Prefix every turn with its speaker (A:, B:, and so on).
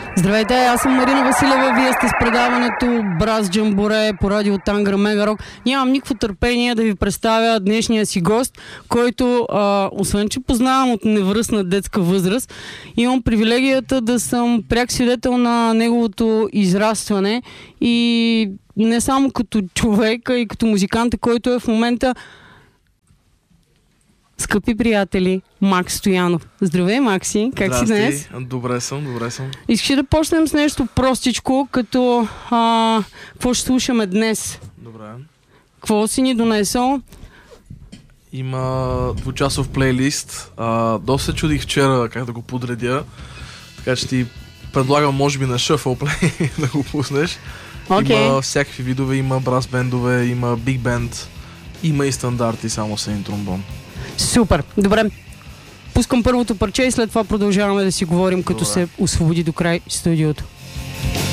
A: Здравейте, аз съм Марина Василева, вие сте с предаването Браз Джамборе по радио Тангра Мегарок. Нямам никакво търпение да ви представя днешния си гост, който, освен че познавам от невръстна детска възраст, имам привилегията да съм пряк свидетел на неговото израстване и не само като човека и като музиканта, който е в момента. Скъпи приятели, Макс Стоянов. Здравей, Макси. Как си днес?
B: Добре съм.
A: Искаш да почнем с нещо простичко, като какво ще слушаме днес?
B: Добре.
A: Какво си ни донесъл?
B: Има двучасов плейлист. Доста чудих вчера как да го подредя, така че ти предлагам може би на Shuffle Play да го пуснеш.
A: Okay.
B: Има всякакви видове, има брас бендове, има биг бенд, има и стандарти само с един тромбон.
A: Супер, добре. Пускам първото парче и след това продължаваме да си говорим, като се освободи до край студиото.